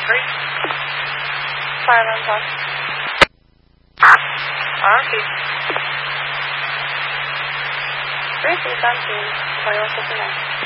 3. Silence on. RP. 3 Season 2, Toyo Suzume.